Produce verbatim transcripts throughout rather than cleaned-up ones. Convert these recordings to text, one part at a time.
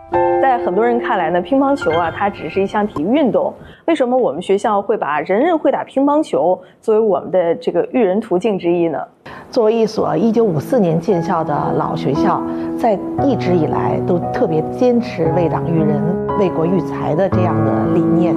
在很多人看来呢，乒乓球啊，它只是一项体育运动。为什么我们学校会把人人会打乒乓球作为我们的这个育人途径之一呢？ 作为一所一九五四年建校的老学校，在一直以来都特别坚持为党育人、为国育才的这样的理念。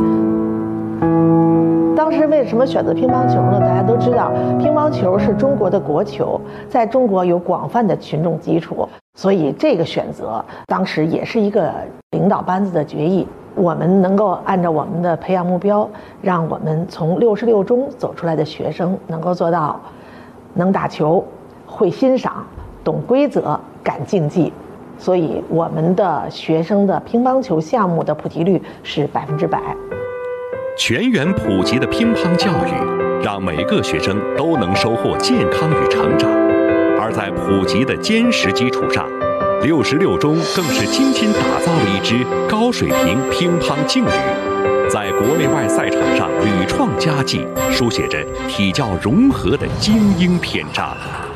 当时为什么选择乒乓球呢？大家都知道，乒乓球是中国的国球，在中国有广泛的群众基础，所以这个选择当时也是一个领导班子的决议。我们能够按照我们的培养目标，让我们从六十六中走出来的学生能够做到能打球、会欣赏、懂规则、敢竞技。所以我们的学生的乒乓球项目的普及率是百分之百。 全员普及的乒乓教育，让每个学生都能收获健康与成长。而在普及的坚实基础上，六十六中更是精心打造了一支高水平乒乓劲旅，在国内外赛场上屡创佳绩，书写着体教融合的精英篇章。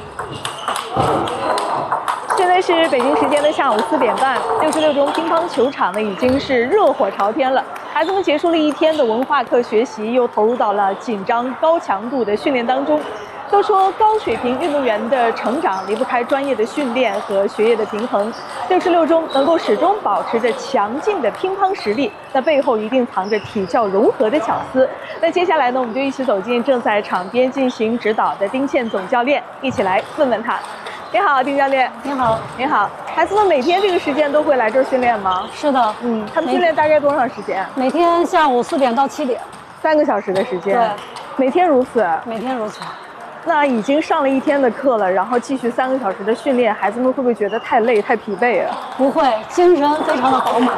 现在是北京时间的下午四点半，六十六中乒乓球场呢已经是热火朝天了。孩子们结束了一天的文化课学习，又投入到了紧张高强度的训练当中。都说高水平运动员的成长离不开专业的训练和学业的平衡。六十六中能够始终保持着强劲的乒乓实力，那背后一定藏着体教融合的巧思。那接下来呢，我们就一起走进正在场边进行指导的丁倩总教练，一起来问问他。你好，丁教练。 你好。 你好。孩子们每天这个时间都会来这儿训练吗？ 是的。 嗯，他们训练大概多长时间？ 每天下午四点到七点， 三个小时的时间。 对， 每天如此。 每天如此。 那已经上了一天的课了，然后继续三个小时的训练，孩子们会不会觉得太累、太疲惫啊？ 不会，精神非常的饱满。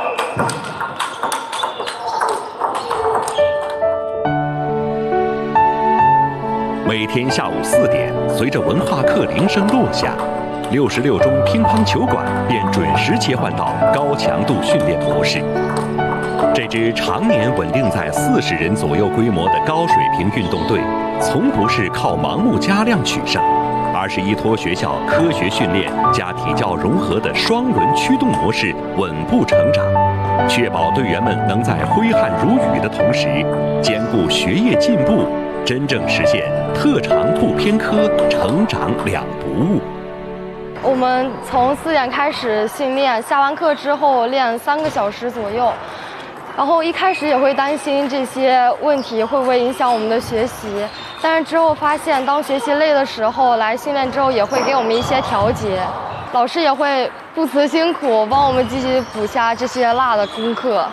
每天下午四点，随着文化课铃声落下，六十六中乒乓球馆便准时切换到高强度训练模式。这支常年稳定在四十人左右规模的高水平运动队，从不是靠盲目加量取胜，而是依托学校科学训练加体教融合的双轮驱动模式稳步成长，确保队员们能在挥汗如雨的同时，兼顾学业进步，真正实现特长不偏科，成长两不误。 我们从四点开始训练，下完课之后练三个小时左右。然后一开始也会担心这些问题会不会影响我们的学习，但是之后发现，当学习累的时候，来训练之后也会给我们一些调节，老师也会不辞辛苦帮我们继续补下这些落的功课。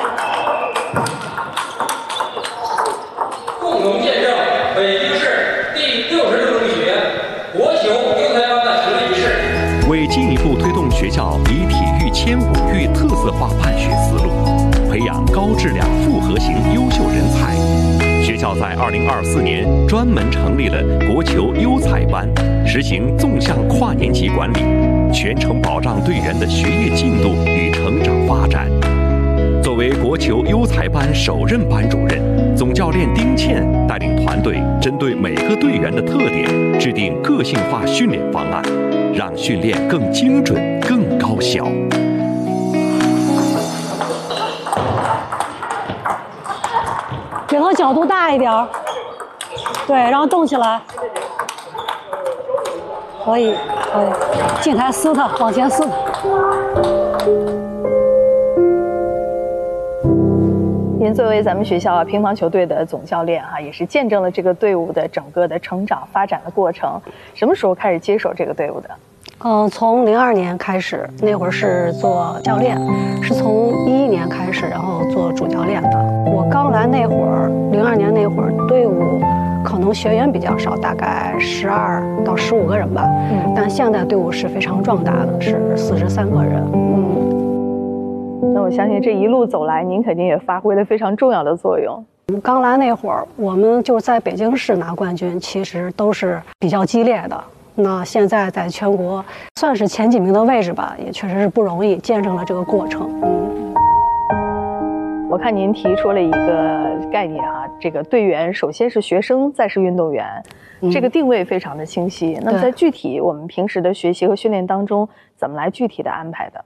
共同见证北京市第六十六中学国球优才班的成立仪式。 为进一步推动学校以体育迁舞育特色化办学思路，培养高质量复合型优秀人才，学校在二零二四年专门成立了国球优才班，实行纵向跨年级管理，全程保障队员的学业进度与成长发展。作为国球优才班首任班主任，总教练丁倩带领团队针对每个队员的特点，制定个性化训练方案，让训练更精准、更高效。 给它角度大一点儿，对，然后动起来，可以，可以，进台撕它，往前撕它。 您作为咱们学校乒乓球队的总教练哈，也是见证了这个队伍的整个的成长发展的过程。什么时候开始接手这个队伍的？ 嗯、呃，从零二年开始，那会儿是做教练，是从一一年开始，然后做主教练的。我刚来那会儿，零二年那会儿，队伍可能学员比较少，大概十二到十五个人吧。嗯，但现在队伍是非常壮大的，是四十三个人。 嗯，那我相信这一路走来，您肯定也发挥了非常重要的作用。 刚来那会儿，我们就在北京市拿冠军，其实都是比较激烈的。那现在在全国算是前几名的位置吧，也确实是不容易，见证了这个过程。嗯， 我看您提出了一个概念啊，这个队员首先是学生，再是运动员，嗯、这个定位非常的清晰。那么在具体我们平时的学习和训练当中，怎么来具体的安排的？